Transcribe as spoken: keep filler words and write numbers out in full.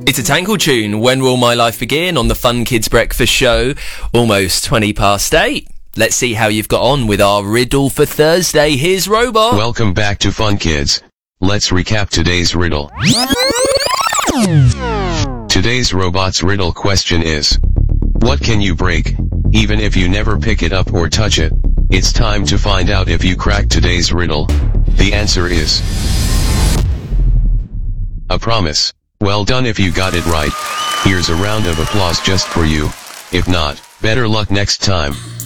It's a Tankle tune. When Will My Life Begin on the Fun Kids Breakfast Show. Almost twenty past eight. Let's see how you've got on with our riddle for Thursday. Here's Robot. Welcome back to Fun Kids. Let's recap today's riddle. Today's Robot's riddle question is: what can you break, even if you never pick it up or touch it? It's time to find out if you cracked today's riddle. The answer is a promise. Well done if you got it right. Here's a round of applause just for you. If not, better luck next time.